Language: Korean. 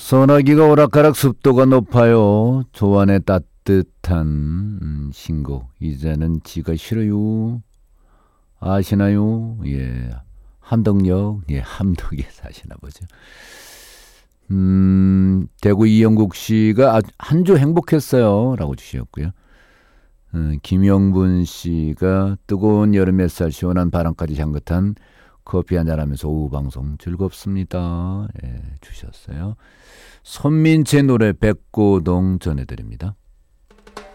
소나기가 오락가락 습도가 높아요. 조안의 따뜻한 신곡. 이제는 지가 싫어요. 아시나요? 예. 함덕역, 예, 함덕에 사시나 보죠. 대구 이영국 씨가 한 주 행복했어요. 라고 주셨고요. 김영분 씨가 뜨거운 여름 햇살 시원한 바람까지 향긋한 커피 한잔하면서 오후 방송 즐겁습니다. 예, 주셨어요. 손민채 노래 백고동 전해드립니다.